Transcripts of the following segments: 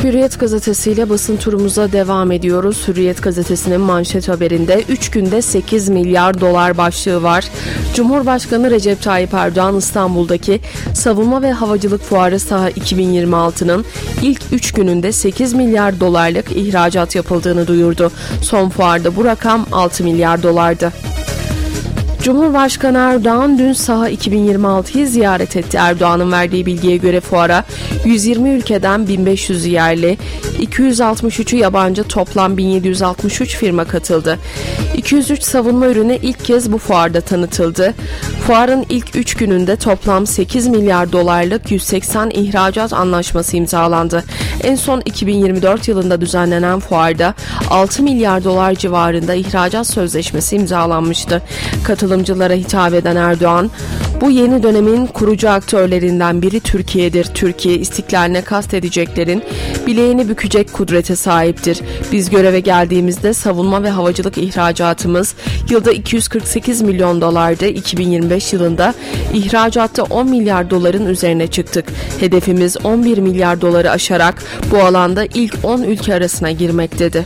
Hürriyet gazetesiyle basın turumuza devam ediyoruz. Hürriyet gazetesinin manşet haberinde 3 günde 8 milyar dolar başlığı var. Cumhurbaşkanı Recep Tayyip Erdoğan İstanbul'daki Savunma ve Havacılık Fuarı Saha 2026'nın ilk 3 gününde 8 milyar dolarlık ihracat yapıldığını duyurdu. Son fuarda bu rakam 6 milyar dolardı. Cumhurbaşkanı Erdoğan dün Saha 2026'yı ziyaret etti. Erdoğan'ın verdiği bilgiye göre fuara 120 ülkeden 1500 yerli, 263'ü yabancı toplam 1763 firma katıldı. 203 savunma ürünü ilk kez bu fuarda tanıtıldı. Fuarın ilk 3 gününde toplam 8 milyar dolarlık 180 ihracat anlaşması imzalandı. En son 2024 yılında düzenlenen fuarda 6 milyar dolar civarında ihracat sözleşmesi imzalanmıştı. Katılımcılara hitap eden Erdoğan, bu yeni dönemin kurucu aktörlerinden biri Türkiye'dir. Türkiye istiklaline kastedeceklerin bileğini bükecek kudrete sahiptir. Biz göreve geldiğimizde savunma ve havacılık ihracatımız yılda 248 milyon dolardı. 2025 yılında ihracatta 10 milyar doların üzerine çıktık. Hedefimiz 11 milyar doları aşarak bu alanda ilk 10 ülke arasına girmek dedi.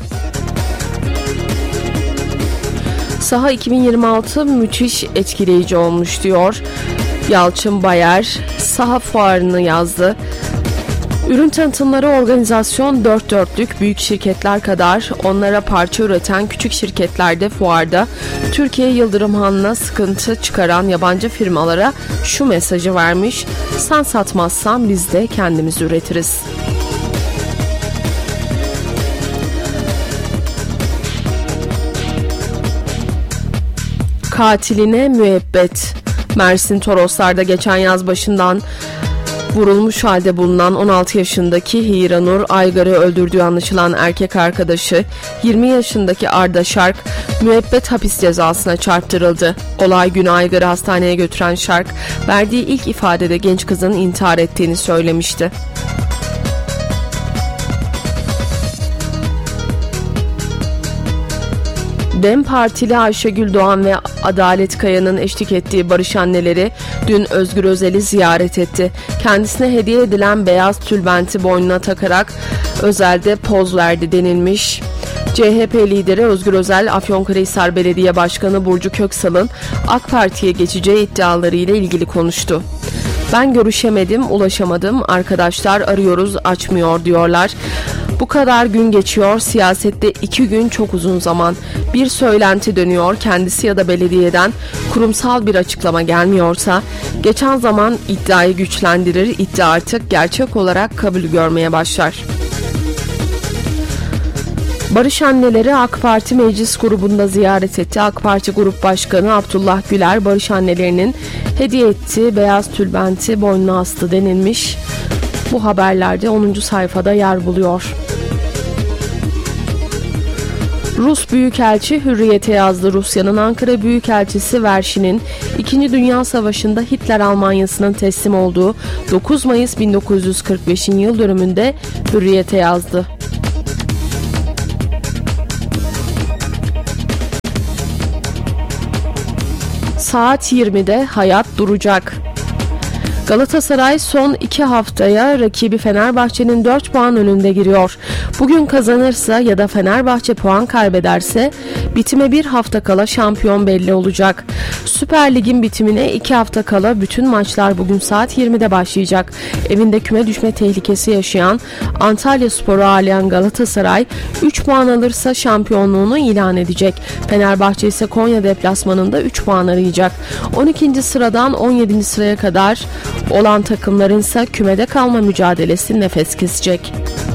Saha 2026 müthiş etkileyici olmuş diyor Yalçın Bayer. Saha fuarını yazdı. Ürün tanıtımları organizasyon dört dörtlük, büyük şirketler kadar onlara parça üreten küçük şirketler de fuarda. Türkiye Yıldırım Hanı'na sıkıntı çıkaran yabancı firmalara şu mesajı vermiş: sen satmazsan biz de kendimiz üretiriz. Katiline müebbet. Mersin Toroslar'da geçen yaz başından vurulmuş halde bulunan 16 yaşındaki Hiranur Aygar'ı öldürdüğü anlaşılan erkek arkadaşı 20 yaşındaki Arda Şark müebbet hapis cezasına çarptırıldı. Olay günü Aygar'ı hastaneye götüren Şark verdiği ilk ifadede genç kızın intihar ettiğini söylemişti. DEM Partili Ayşegül Doğan ve Adalet Kaya'nın eşlik ettiği barış anneleri dün Özgür Özel'i ziyaret etti. Kendisine hediye edilen beyaz tülbenti boynuna takarak Özel'de poz verdi denilmiş. CHP lideri Özgür Özel, Afyonkarahisar Belediye Başkanı Burcu Köksal'ın AK Parti'ye geçeceği iddialarıyla ilgili konuştu. Ben görüşemedim, ulaşamadım, arkadaşlar arıyoruz, açmıyor diyorlar. Bu kadar gün geçiyor, siyasette 2 gün çok uzun zaman. Bir söylenti dönüyor, kendisi ya da belediyeden kurumsal bir açıklama gelmiyorsa, geçen zaman iddiayı güçlendirir, iddia artık gerçek olarak kabul görmeye başlar. Barış anneleri AK Parti meclis grubunda ziyaret etti. AK Parti Grup Başkanı Abdullah Güler, barış annelerinin hediye ettiği beyaz tülbenti boynuna astı denilmiş. Bu haberlerde 10. sayfada yer buluyor. Rus Büyükelçi Hürriyet'e yazdı. Rusya'nın Ankara Büyükelçisi Verşin'in 2. Dünya Savaşı'nda Hitler Almanyası'nın teslim olduğu 9 Mayıs 1945'in yıl dönümünde Hürriyet'e yazdı. Saat 20'de hayat duracak. Galatasaray son 2 haftaya rakibi Fenerbahçe'nin 4 puan önünde giriyor. Bugün kazanırsa ya da Fenerbahçe puan kaybederse bitime 1 hafta kala şampiyon belli olacak. Süper Lig'in bitimine 2 hafta kala bütün maçlar bugün saat 20'de başlayacak. Evinde küme düşme tehlikesi yaşayan Antalyaspor'u ağırlayan Galatasaray 3 puan alırsa şampiyonluğunu ilan edecek. Fenerbahçe ise Konya deplasmanında 3 puan arayacak. 12. sıradan 17. sıraya kadar olan takımların ise kümede kalma mücadelesi nefes kesecek.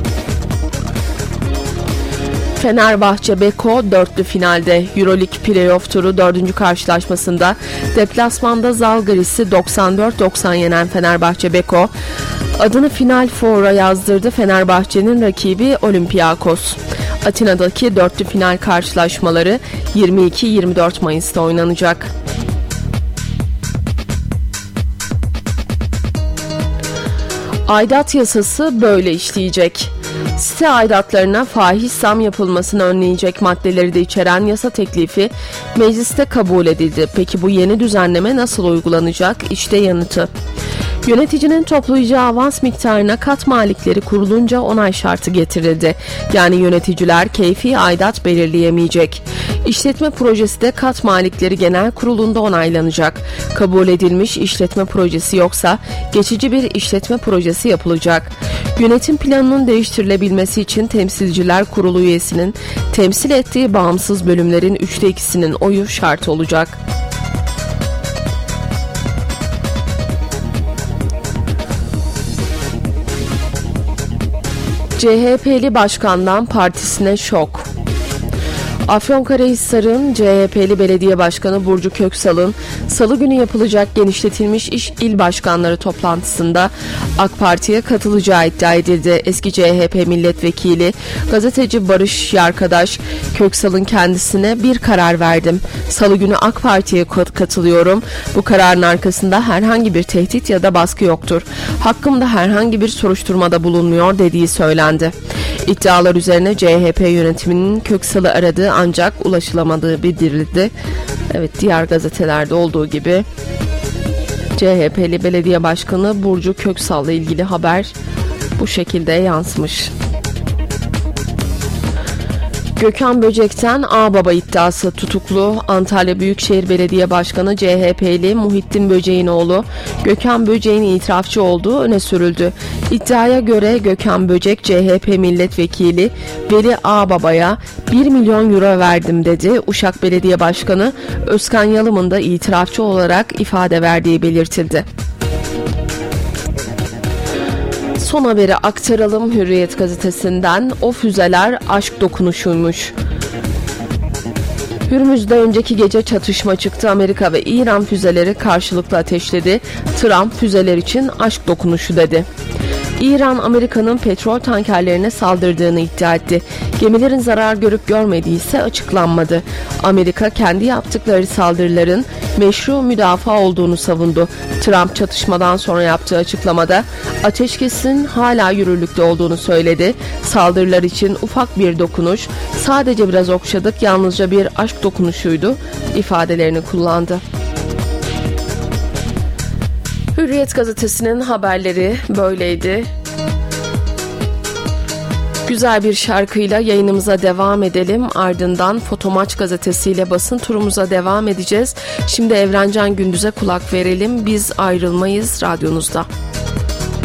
Fenerbahçe Beko dörtlü finalde. Euroleague Playoff turu 4. karşılaşmasında deplasmanda Zalgiris'i 94-90 yenen Fenerbahçe Beko adını Final Four'a yazdırdı. Fenerbahçe'nin rakibi Olympiakos. Atina'daki dörtlü final karşılaşmaları 22-24 Mayıs'ta oynanacak. Aidat yasası böyle işleyecek. Site aidatlarına fahiş zam yapılmasını önleyecek maddeleri de içeren yasa teklifi mecliste kabul edildi. Peki bu yeni düzenleme nasıl uygulanacak? İşte yanıtı. Yöneticinin toplayacağı avans miktarına kat malikleri kurulunca onay şartı getirildi. Yani yöneticiler keyfi aidat belirleyemeyecek. İşletme projesi de kat malikleri genel kurulunda onaylanacak. Kabul edilmiş işletme projesi yoksa geçici bir işletme projesi yapılacak. Yönetim planının değiştirilebilmesi için temsilciler kurulu üyesinin temsil ettiği bağımsız bölümlerin 3'te 2'sinin oyu şart olacak. CHP'li başkandan partisine şok. Afyonkarahisar'ın CHP'li belediye başkanı Burcu Köksal'ın Salı günü yapılacak genişletilmiş il başkanları toplantısında AK Parti'ye katılacağı iddia edildi. Eski CHP milletvekili gazeteci Barış Yarkadaş, Köksal'ın kendisine bir karar verdim. Salı günü AK Parti'ye katılıyorum. Bu kararın arkasında herhangi bir tehdit ya da baskı yoktur. Hakkımda herhangi bir soruşturmada bulunmuyor dediği söylendi. İddialar üzerine CHP yönetiminin Köksal'ı aradığı ancak ulaşılamadığı bildirildi. Evet, diğer gazetelerde olduğu gibi CHP'li belediye başkanı Burcu Köksal'la ilgili haber bu şekilde yansımış. Gökhan Böcek'ten ağbaba iddiası tutuklu. Antalya Büyükşehir Belediye Başkanı CHP'li Muhittin Böcek'in oğlu Gökhan Böcek'in itirafçı olduğu öne sürüldü. İddiaya göre Gökhan Böcek CHP milletvekili Veli Ağbaba'ya 1 milyon euro verdim dedi. Uşak Belediye Başkanı Özkan Yalım'ın da itirafçı olarak ifade verdiği belirtildi. Son haberi aktaralım Hürriyet gazetesinden. O füzeler aşk dokunuşuymuş. Hürmüz'de önceki gece çatışma çıktı. Amerika ve İran füzeleri karşılıklı ateşledi. Trump füzeler için aşk dokunuşu dedi. İran, Amerika'nın petrol tankerlerine saldırdığını iddia etti. Gemilerin zarar görüp görmediği ise açıklanmadı. Amerika kendi yaptıkları saldırıların meşru müdafaa olduğunu savundu. Trump çatışmadan sonra yaptığı açıklamada ateşkesin hala yürürlükte olduğunu söyledi. Saldırılar için ufak bir dokunuş, sadece biraz okşadık, yalnızca bir aşk dokunuşuydu ifadelerini kullandı. Hürriyet gazetesinin haberleri böyleydi. Güzel bir şarkıyla yayınımıza devam edelim. Ardından Fotomaç gazetesiyle basın turumuza devam edeceğiz. Şimdi Evrencan Gündüz'e kulak verelim. Biz ayrılmayız radyonuzda.